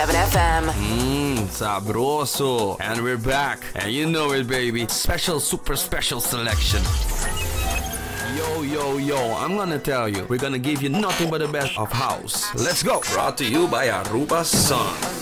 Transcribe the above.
FM. Sabroso. And we're back. And you know it, baby. Special, super special selection. Yo, yo, yo, I'm gonna tell you, we're gonna give you nothing but the best of house. Let's go. Brought to you by Aruba Sun.